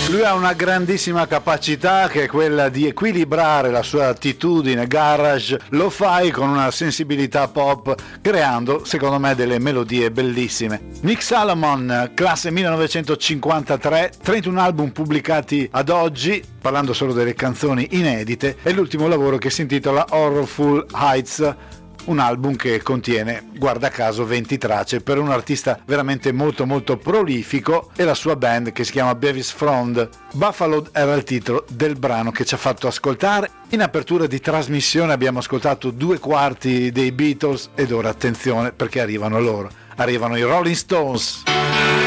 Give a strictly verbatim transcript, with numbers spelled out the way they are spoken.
Lui ha una grandissima capacità che è quella di equilibrare la sua attitudine garage, lo fai con una sensibilità pop, creando secondo me delle melodie bellissime. Nick Salomon, classe millenovecentocinquantatré, trentuno album pubblicati ad oggi, parlando solo delle canzoni inedite, e l'ultimo lavoro che si intitola Horrorful Heights, un album che contiene, guarda caso, venti tracce per un artista veramente molto molto prolifico, e la sua band che si chiama Bevis Frond. Buffalo era il titolo del brano che ci ha fatto ascoltare. In apertura di trasmissione abbiamo ascoltato due quarti dei Beatles ed ora attenzione perché arrivano loro, arrivano i Rolling Stones.